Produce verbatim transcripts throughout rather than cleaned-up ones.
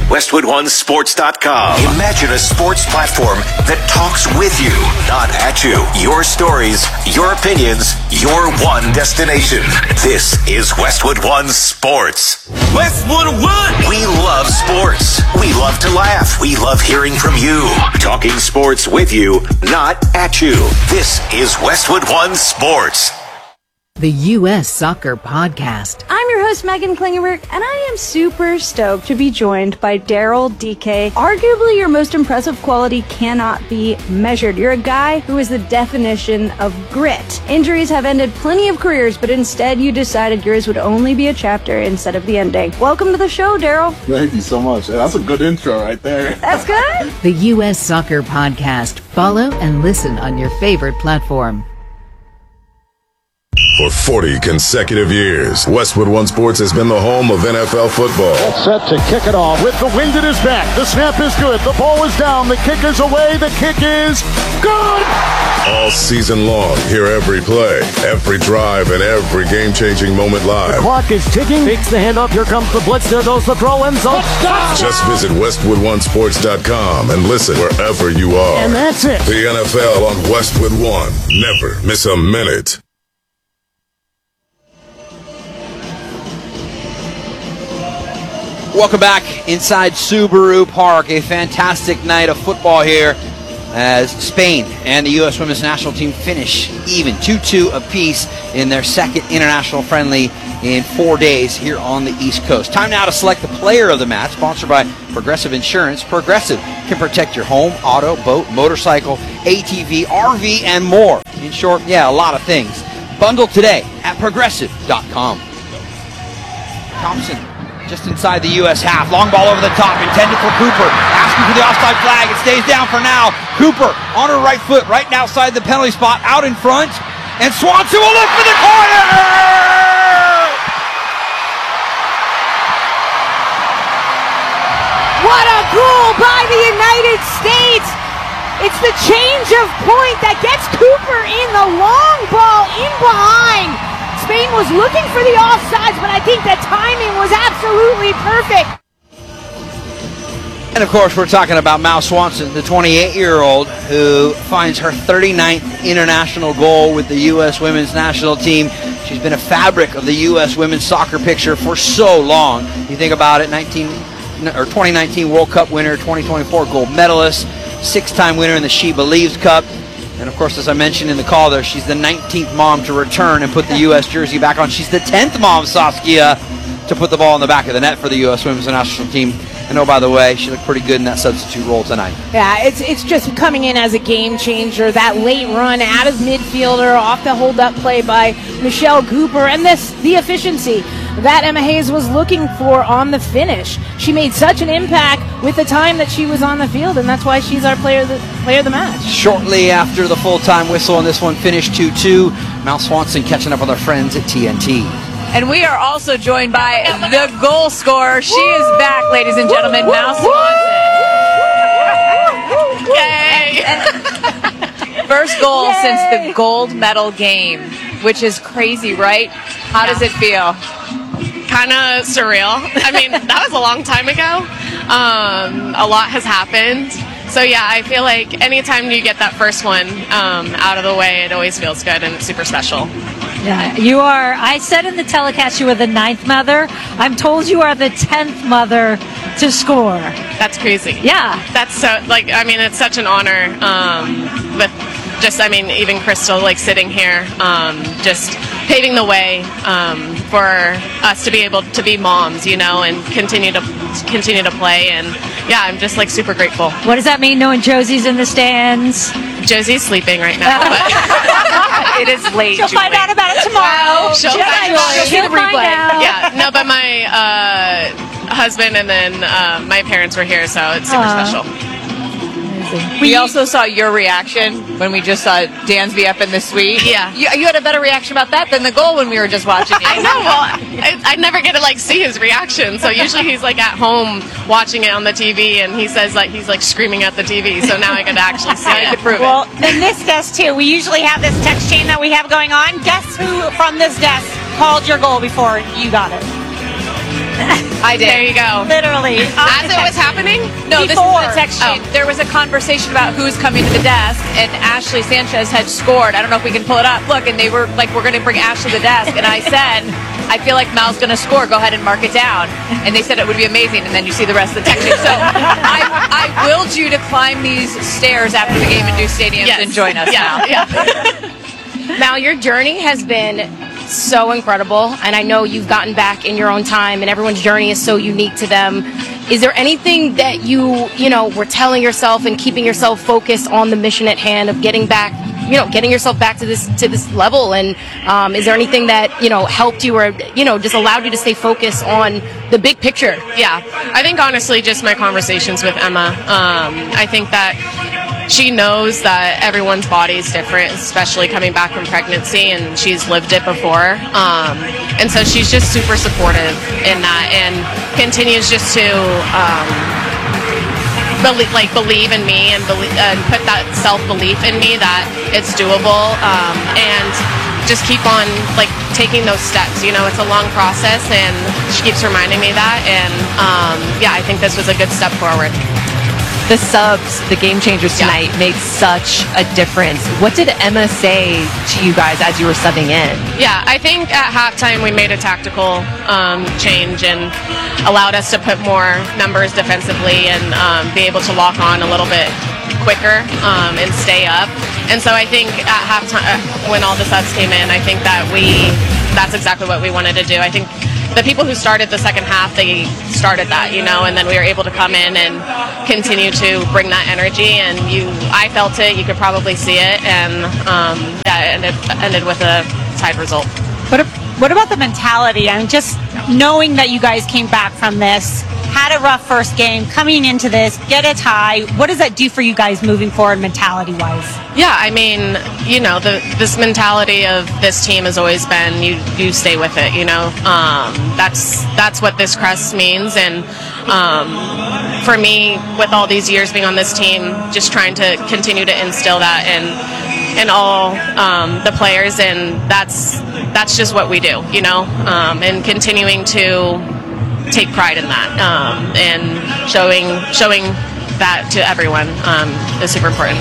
Westwood One Sports dot com. Imagine a sports platform that talks with you, not at you. Your stories, your opinions, your one destination. This is Westwood One Sports. Westwood One! We love sports. We love to laugh. We love hearing from you. Talking sports with you, not at you. This is Westwood One Sports. The U S Soccer Podcast. I'm your host, Megan Klingenberg, and I am super stoked to be joined by Daryl D K. Arguably, your most impressive quality cannot be measured. You're a guy who is the definition of grit. Injuries have ended plenty of careers, but instead you decided yours would only be a chapter instead of the ending. Welcome to the show, Daryl. Thank you so much. That's a good intro right there. That's good. The U S Soccer Podcast. Follow and listen on your favorite platform. For forty consecutive years, Westwood One Sports has been the home of N F L football. Set to kick it off with the wind at his back. The snap is good. The ball is down. The kick is away. The kick is good. All season long, hear every play, every drive, and every game-changing moment live. The clock is ticking. Takes the hand up. Here comes the blitz. There goes the throw end zone. Just visit Westwood One Sports dot com and listen wherever you are. And that's it. The N F L on Westwood One. Never miss a minute. Welcome back inside Subaru Park. A fantastic night of football here as Spain and the U S Women's National Team finish even two two apiece in their second international friendly in four days here on the East Coast. Time now to select the player of the match, sponsored by Progressive Insurance. Progressive can protect your home, auto, boat, motorcycle, A T V, R V, and more. In short, yeah, a lot of things. Bundle today at progressive dot com. Thompson just inside the U S half. Long ball over the top, intended for Cooper. Asking for the offside flag. It stays down for now. Cooper on her right foot, right outside the penalty spot, out in front. And Swanson will look for the corner! What a goal by the United States! It's the change of point that gets Cooper in, the long ball in behind. Spain was looking for the offsides, but I think the timing was absolutely perfect. And of course, we're talking about Mal Swanson, the twenty-eight-year-old who finds her thirty-ninth international goal with the U S Women's National Team. She's been a fabric of the U S Women's Soccer picture for so long. You think about it, nineteen or twenty nineteen World Cup winner, twenty twenty-four gold medalist, six-time winner in the She Believes Cup. And, of course, as I mentioned in the call there, she's the nineteenth mom to return and put the U S jersey back on. She's the tenth mom, Saskia, to put the ball in the back of the net for the U S Women's National Team. And, oh, by the way, she looked pretty good in that substitute role tonight. Yeah, it's it's just coming in as a game changer. That late run out of midfielder, off the hold-up play by Michelle Cooper, and this the efficiency that Emma Hayes was looking for on the finish. She made such an impact with the time that she was on the field, and that's why she's our player of the, player of the match. Shortly after the full-time whistle on this one finished two two, Mal Swanson catching up with our friends at T N T. And we are also joined by the goal scorer. She is back, ladies and gentlemen, Mal Swanson. Yay! And first goal Yay. Since the gold medal game, which is crazy, right? How yeah. does it feel? Kind of surreal. I mean, that was a long time ago. Um, a lot has happened. So, yeah, I feel like anytime you get that first one um, out of the way, it always feels good and it's super special. Yeah, you are, I said in the telecast you were the ninth mother. I'm told you are the tenth mother to score. That's crazy. Yeah. That's so, like, I mean, it's such an honor um, with just, I mean, even Crystal, like, sitting here, um, just paving the way um, for us to be able to be moms, you know, and continue to continue to play. And, yeah, I'm just, like, super grateful. What does that mean, knowing Josie's in the stands? Josie's sleeping right now. But it is late. She'll Julie. find out about it tomorrow. She'll, She'll, find, she'll, she'll find find out. Yeah, no, but my uh, husband and then uh, my parents were here, so it's super Aww. special. We also saw your reaction when we just saw Dansby up in the suite. Yeah. You, you had a better reaction about that than the goal when we were just watching it. I know. Well, I, I never get to, like, see his reaction. So usually he's, like, at home watching it on the T V, and he says, like, he's, like, screaming at the T V. So now I get to actually see it. To prove well, it. in this desk, too, we usually have this text chain that we have going on. Guess who from this desk called your goal before you got it? I did. There you go. Literally. As it was happening? No, this is Before. the text chain. Oh. There was a conversation about who's coming to the desk, and Ashley Sanchez had scored. I don't know if we can pull it up. Look, and they were like, we're going to bring Ashley to the desk. And I said, I feel like Mal's going to score. Go ahead and mark it down. And they said it would be amazing. And then you see the rest of the text chain. So I, I willed you to climb these stairs after the game at New Stadium Yes. and join us. Yeah, Mal. yeah. Mal, your journey has been so incredible, and I know you've gotten back in your own time, and everyone's journey is so unique to them. Is there anything that you, you know, were telling yourself and keeping yourself focused on the mission at hand of getting back, you know, getting yourself back to this to this level? And um, is there anything that, you know, helped you or, you know, just allowed you to stay focused on the big picture? Yeah, I think honestly just my conversations with Emma. Um, I think that she knows that everyone's body is different, especially coming back from pregnancy, and she's lived it before. Um, and so she's just super supportive in that and continues just to um, believe, like believe in me and, believe, and put that self-belief in me that it's doable, um, and just keep on like taking those steps. You know, it's a long process, and she keeps reminding me that. And um, yeah, I think this was a good step forward. The subs, the game changers tonight, yeah. made such a difference. What did Emma say to you guys as you were subbing in? Yeah, I think at halftime we made a tactical um, change and allowed us to put more numbers defensively and um, be able to lock on a little bit quicker um, and stay up. And so I think at halftime, uh, when all the subs came in, I think that we, that's exactly what we wanted to do. I think the people who started the second half, they started that, you know, and then we were able to come in and continue to bring that energy. And you, I felt it. You could probably see it, and um, yeah, it ended, ended with a tied result. What, what about the mentality? I mean, just knowing that you guys came back from this, had a rough first game, coming into this, get a tie. What does that do for you guys moving forward, mentality-wise? Yeah, I mean, you know, the this mentality of this team has always been you you stay with it. You know, um, that's that's what this crest means. And um, for me, with all these years being on this team, just trying to continue to instill that in in all um, the players, and that's that's just what we do. You know, um, and continuing to take pride in that, um, and showing showing that to everyone um, is super important.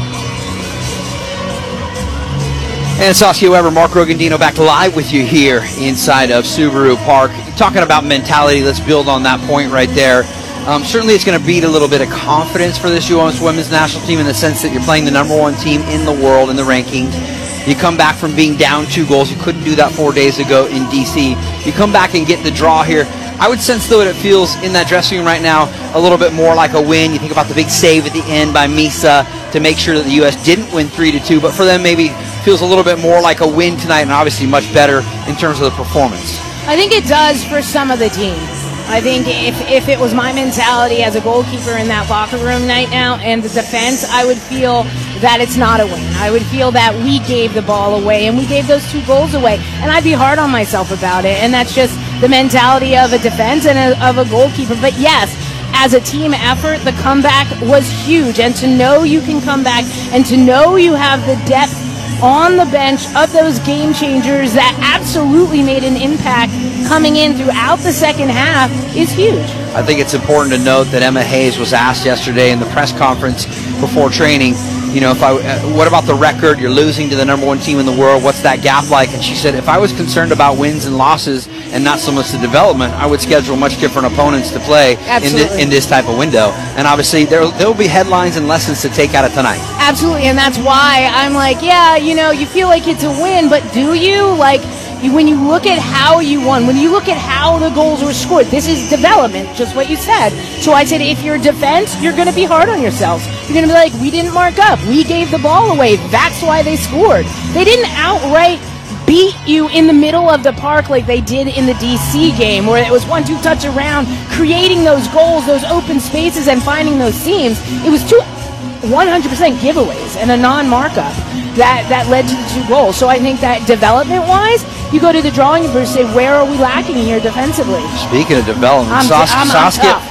And Saskia Weber, Mark Rogandino back live with you here inside of Subaru Park. Talking about mentality, let's build on that point right there. Um, certainly it's going to beat a little bit of confidence for this U S women's national team in the sense that you're playing the number one team in the world in the rankings. You come back from being down two goals. You couldn't do that four days ago in D C. You come back and get the draw here. I would sense, though, that it feels in that dressing room right now a little bit more like a win. You think about the big save at the end by Misa to make sure that the U S didn't win three to two, but for them maybe feels a little bit more like a win tonight, and obviously much better in terms of the performance. I think it does for some of the teams. I think if, if it was my mentality as a goalkeeper in that locker room right now and the defense, I would feel that it's not a win. I would feel that we gave the ball away and we gave those two goals away. And I'd be hard on myself about it. And that's just the mentality of a defense and a, of a goalkeeper. But yes, as a team effort, the comeback was huge. And to know you can come back and to know you have the depth on the bench of those game changers that absolutely made an impact coming in throughout the second half is huge. I think it's important to note that Emma Hayes was asked yesterday in the press conference before training, you know, if I, uh, what about the record? You're losing to the number one team in the world. What's that gap like? And she said, if I was concerned about wins and losses and not so much the development, I would schedule much different opponents to play in, the, in this type of window. And obviously, there will be headlines and lessons to take out of tonight. Absolutely, and that's why I'm like, yeah, you know, you feel like it's a win, but do you? Like, you, when you look at how you won, when you look at how the goals were scored, this is development, just what you said. So I said, if you're defense, you're going to be hard on yourselves. You're going to be like, we didn't mark up. We gave the ball away. That's why they scored. They didn't outright beat you in the middle of the park like they did in the D C game, where it was one two touch around, creating those goals, those open spaces, and finding those seams. It was two one hundred percent giveaways and a non-markup that, that led to the two goals. So I think that development-wise, you go to the drawing board and say, where are we lacking here defensively? Speaking of development, I'm, Sas- I'm, I'm Saskia, tough.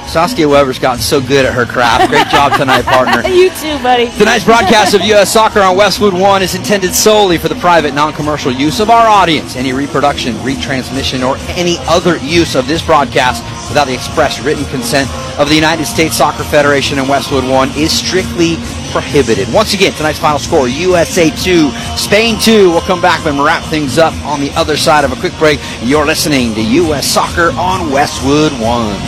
Saskia Weber's gotten so good at her craft. Great job tonight, partner. You too, buddy. Tonight's broadcast of U S Soccer on Westwood One is intended solely for the private, non-commercial use of our audience. Any reproduction, retransmission, or any other use of this broadcast without the express written consent of the United States Soccer Federation and Westwood One is strictly prohibited. Once again, tonight's final score, U S A two, Spain two. We'll come back and wrap things up on the other side of a quick break. You're listening to U S Soccer on Westwood One.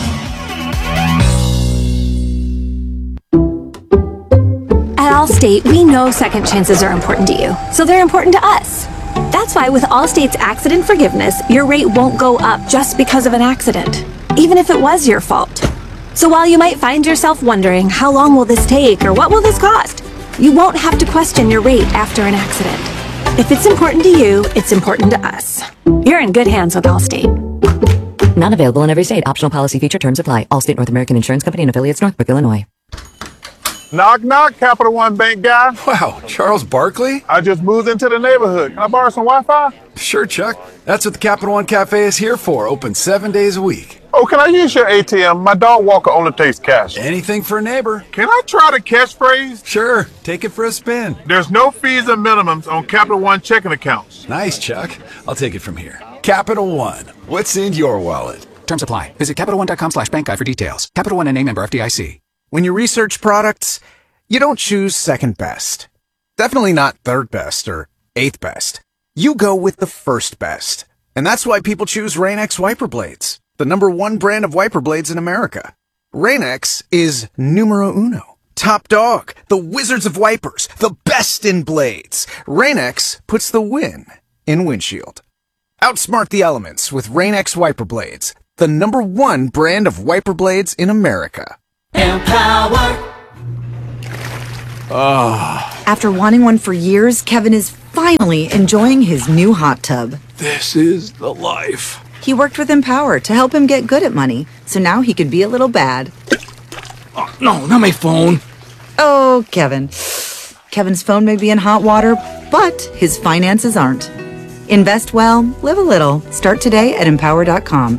At Allstate, we know second chances are important to you, so they're important to us. That's why with Allstate's accident forgiveness, your rate won't go up just because of an accident, even if it was your fault. So while you might find yourself wondering, how long will this take or what will this cost? You won't have to question your rate after an accident. If it's important to you, it's important to us. You're in good hands with Allstate. Not available in every state. Optional policy feature terms apply. Allstate North American Insurance Company and affiliates, Northbrook, Illinois. Knock, knock, Capital One Bank guy. Wow, Charles Barkley? I just moved into the neighborhood. Can I borrow some Wi-Fi? Sure, Chuck. That's what the Capital One Cafe is here for. Open seven days a week. Oh, can I use your A T M? My dog Walker only takes cash. Anything for a neighbor. Can I try the catchphrase? Sure, take it for a spin. There's no fees or minimums on Capital One checking accounts. Nice, Chuck. I'll take it from here. Capital One. What's in your wallet? Terms apply. Visit Capital One dot com slash bank guide for details. Capital One and name member F D I C. When you research products, you don't choose second best. Definitely not third best or eighth best. You go with the first best. And that's why people choose Rain-X wiper blades, the number one brand of wiper blades in America. Rain-X is numero uno. Top dog, the wizards of wipers, the best in blades. Rain-X puts the win in windshield. Outsmart the elements with Rain-X wiper blades, the number one brand of wiper blades in America. Empower. Ah. After wanting one for years, Kevin is finally enjoying his new hot tub. This is the life. He worked with Empower to help him get good at money, so now he could be a little bad. Oh, no, not my phone. Oh, Kevin. Kevin's phone may be in hot water, but his finances aren't. Invest well, live a little. Start today at empower dot com.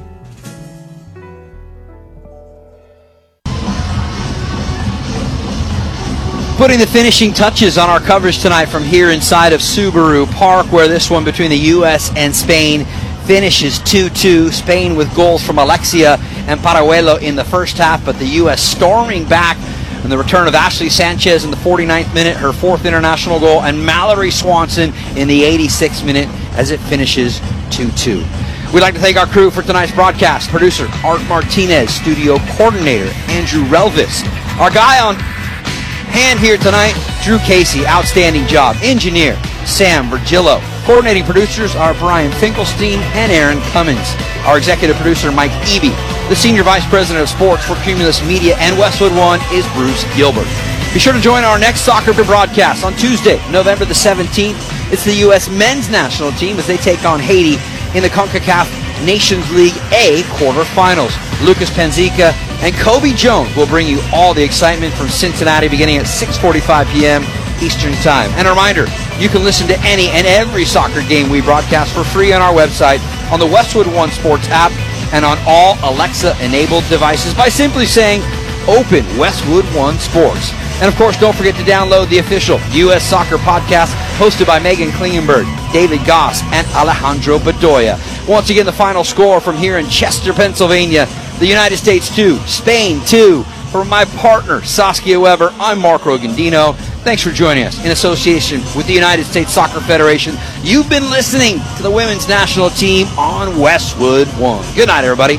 Putting the finishing touches on our coverage tonight from here inside of Subaru Park, where this one between the U S and Spain finishes two two. Spain with goals from Alexia and Paraguelo in the first half, but the U S storming back in the return of Ashley Sanchez in the forty-ninth minute, her fourth international goal, and Mallory Swanson in the eighty-sixth minute as it finishes two two. We'd like to thank our crew for tonight's broadcast. Producer Art Martinez, studio coordinator Andrew Relvis, our guy on hand here tonight, Drew Casey, outstanding job. Engineer, Sam Virgillo. Coordinating producers are Brian Finkelstein and Aaron Cummins. Our executive producer, Mike Eby. The Senior Vice President of Sports for Cumulus Media and Westwood One is Bruce Gilbert. Be sure to join our next soccer broadcast on Tuesday, November the seventeenth. It's the U S men's national team as they take on Haiti in the CONCACAF Nations League A quarterfinals. Lucas Panzica and Kobe Jones will bring you all the excitement from Cincinnati beginning at six forty-five p.m. Eastern Time. And a reminder, you can listen to any and every soccer game we broadcast for free on our website, on the Westwood One Sports app, and on all Alexa-enabled devices by simply saying, Open Westwood One Sports. And of course, don't forget to download the official U S Soccer podcast hosted by Megan Klingenberg, David Goss, and Alejandro Bedoya. Once again, the final score from here in Chester, Pennsylvania. The United States two, Spain two. For my partner, Saskia Weber, I'm Mark Rogandino. Thanks for joining us in association with the United States Soccer Federation. You've been listening to the women's national team on Westwood One. Good night, everybody.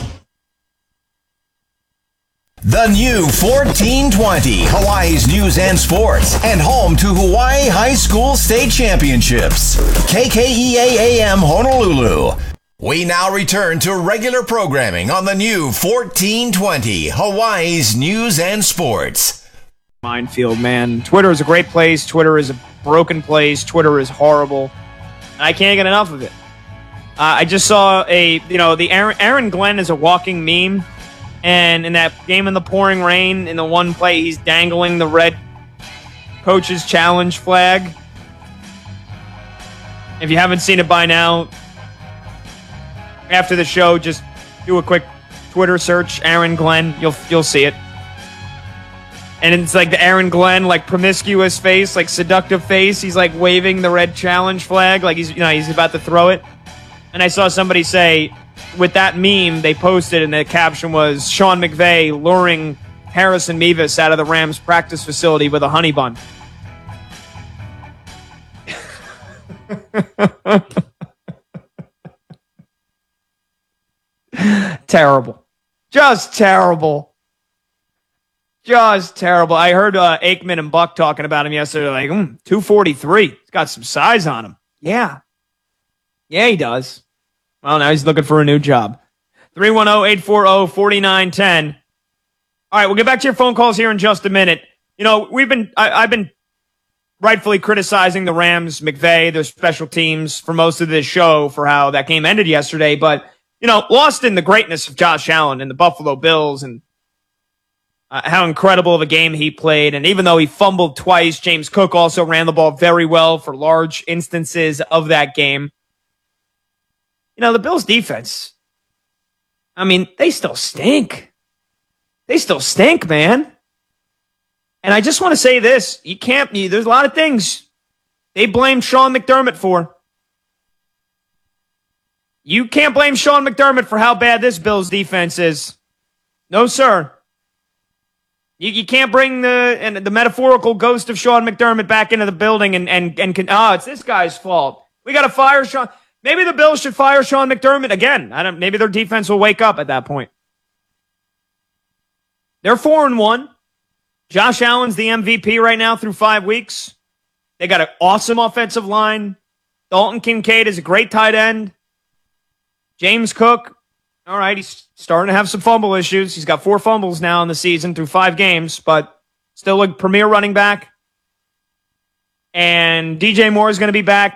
The new fourteen twenty, Hawaii's news and sports, and home to Hawaii High School State Championships. K K E A A M Honolulu. We now return to regular programming on the new fourteen twenty, Hawaii's news and sports. Minefield, man. Twitter is a great place. Twitter is a broken place. Twitter is horrible. And I can't get enough of it. Uh, I just saw a, you know, the Aaron, Aaron Glenn is a walking meme. And in that game in the pouring rain, in the one play, he's dangling the red coach's challenge flag. If you haven't seen it by now, after the show, just do a quick Twitter search Aaron Glenn. You'll you'll see it. And it's like the Aaron Glenn, like promiscuous face, like seductive face. He's like waving the red challenge flag, like he's you know he's about to throw it. And I saw somebody say, with that meme they posted, and the caption was Sean McVay luring Harrison Mevis out of the Rams practice facility with a honey bun. Terrible. Just terrible. Just terrible. I heard uh, Aikman and Buck talking about him yesterday. Like, mm, two forty-three. He's got some size on him. Yeah. Yeah, he does. Well, now he's looking for a new job. three one zero, eight four zero, four nine one zero. All right, we'll get back to your phone calls here in just a minute. You know, we've been, I, I've been rightfully criticizing the Rams, McVay, their special teams for most of this show for how that game ended yesterday. But, you know, lost in the greatness of Josh Allen and the Buffalo Bills and uh, how incredible of a game he played. And even though he fumbled twice, James Cook also ran the ball very well for large instances of that game. You know, the Bills defense, I mean, they still stink. They still stink, man. And I just want to say this. You can't, you, there's a lot of things they blame Sean McDermott for. You can't blame Sean McDermott for how bad this Bills defense is. No, sir. You, you can't bring the and the metaphorical ghost of Sean McDermott back into the building and, and, and, and oh, it's this guy's fault. We got to fire Sean. Maybe the Bills should fire Sean McDermott again. I don't, maybe their defense will wake up at that point. They're four and one. Josh Allen's the M V P right now through five weeks. They got an awesome offensive line. Dalton Kincaid is a great tight end. James Cook, all right, he's starting to have some fumble issues. He's got four fumbles now in the season through five games, but still a premier running back. And D J Moore is going to be back.